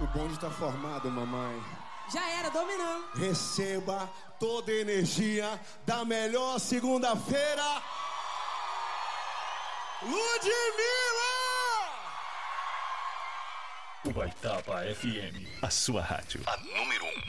O bonde tá formado, mamãe. Já era, dominou. Receba toda a energia da melhor segunda-feira. Ludmilla! Guaitaba FM, a sua rádio. A número 1.